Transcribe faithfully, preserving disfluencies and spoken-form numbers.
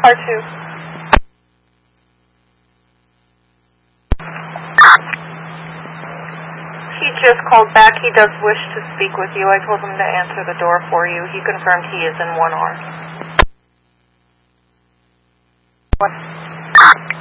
R two. He just called back. He does wish to speak with you. I told him to answer the door for you. He confirmed he is in one R. What?